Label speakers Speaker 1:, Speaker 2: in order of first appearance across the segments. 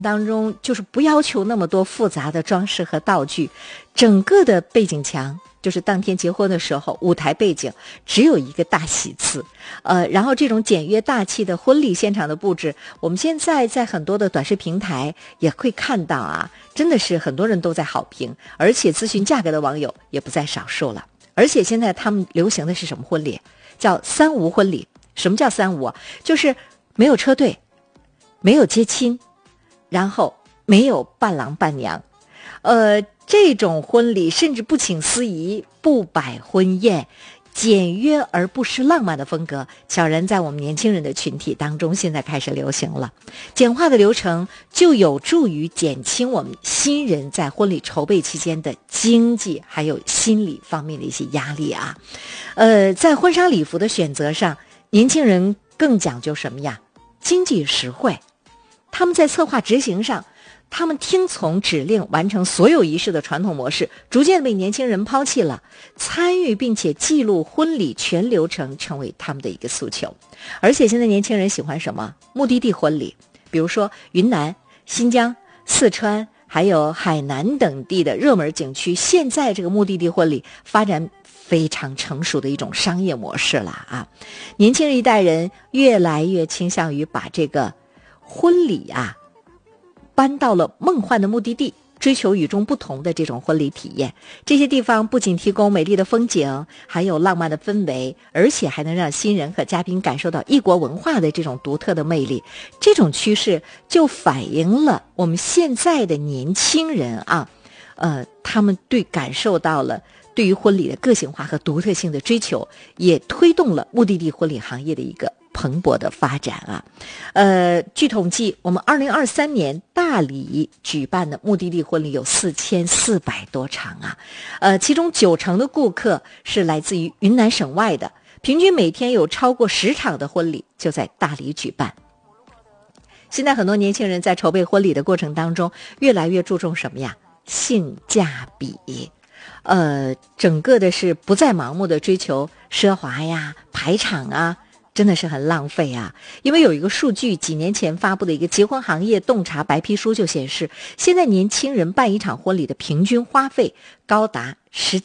Speaker 1: 当中就是不要求那么多复杂的装饰和道具，整个的背景墙就是当天结婚的时候舞台背景只有一个大喜字，然后这种简约大气的婚礼现场的布置，我们现在在很多的短视平台也会看到啊，真的是很多人都在好评，而且咨询价格的网友也不在少数了。而且现在他们流行的是什么婚礼？叫三无婚礼。什么叫三无？就是没有车队，没有接亲，然后没有伴郎伴娘，这种婚礼甚至不请司仪，不摆婚宴，简约而不失浪漫的风格，悄然在我们年轻人的群体当中现在开始流行了。简化的流程就有助于减轻我们新人在婚礼筹备期间的经济还有心理方面的一些压力啊。在婚纱礼服的选择上，年轻人更讲究什么呀？经济实惠。他们在策划执行上，他们听从指令完成所有仪式的传统模式逐渐被年轻人抛弃了，参与并且记录婚礼全流程成为他们的一个诉求。而且现在年轻人喜欢什么？目的地婚礼，比如说云南、新疆、四川还有海南等地的热门景区，现在这个目的地婚礼发展非常成熟的一种商业模式了啊！年轻人一代人越来越倾向于把这个婚礼啊搬到了梦幻的目的地，追求与众不同的这种婚礼体验。这些地方不仅提供美丽的风景，还有浪漫的氛围，而且还能让新人和嘉宾感受到异国文化的这种独特的魅力。这种趋势就反映了我们现在的年轻人啊，他们感受到了对于婚礼的个性化和独特性的追求，也推动了目的地婚礼行业的一个蓬勃的发展啊。据统计，我们2023年大理举办的目的地婚礼有4400多场啊，其中90%的顾客是来自于云南省外的，平均每天有超过10场的婚礼就在大理举办。现在很多年轻人在筹备婚礼的过程当中，越来越注重什么呀？性价比。整个的是不再盲目的追求奢华呀、排场啊，真的是很浪费啊。因为有一个数据，几年前发布的一个结婚行业洞察白皮书就显示，现在年轻人办一场婚礼的平均花费高达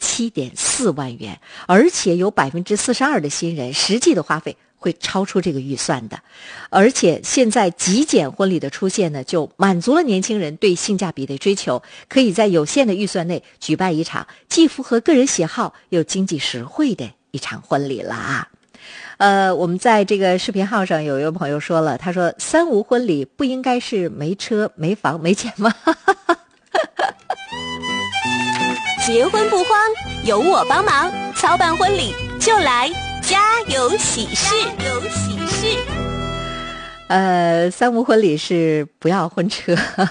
Speaker 1: 17.4万元，而且有42%的新人实际的花费会超出这个预算的。而且现在极简婚礼的出现呢，就满足了年轻人对性价比的追求，可以在有限的预算内举办一场既符合个人喜好又经济实惠的一场婚礼了啊。我们在这个视频号上有一个朋友说了，他说三无婚礼不应该是没车没房没钱吗？
Speaker 2: 结婚不慌，有我帮忙，操办婚礼就来家有喜事，有喜事。
Speaker 1: 三无婚礼是不要婚车。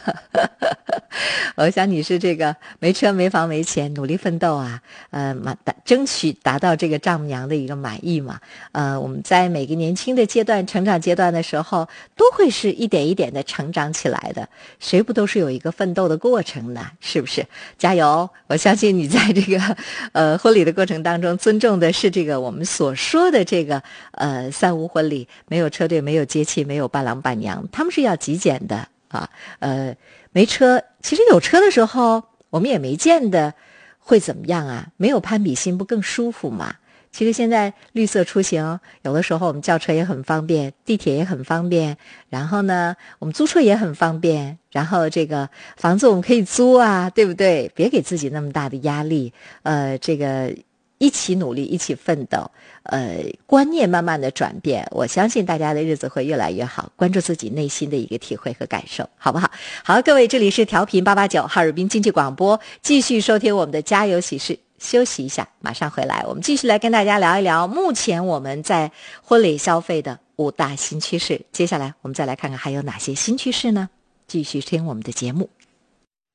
Speaker 1: 我想你是这个没车没房没钱，努力奋斗啊，争取达到这个丈母娘的一个满意嘛。我们在每个年轻的阶段、成长阶段的时候，都会是一点一点的成长起来的。谁不都是有一个奋斗的过程呢？是不是？加油！我相信你在这个婚礼的过程当中，尊重的是这个我们所说的这个三无婚礼，没有车队，没有接亲，没有伴郎伴娘，他们是要极简的啊。没车，其实有车的时候我们也没见得会怎么样啊，没有攀比心不更舒服吗？其实现在绿色出行，有的时候我们叫车也很方便，地铁也很方便，然后呢我们租车也很方便，然后这个房子我们可以租啊，对不对？别给自己那么大的压力，这个一起努力，一起奋斗，观念慢慢的转变，我相信大家的日子会越来越好。关注自己内心的一个体会和感受，好不好？好，各位，这里是调频889哈尔滨经济广播，继续收听我们的家有喜事。休息一下，马上回来，我们继续来跟大家聊一聊目前我们在婚礼消费的5大新趋势。接下来我们再来看看还有哪些新趋势呢？继续听我们的节目。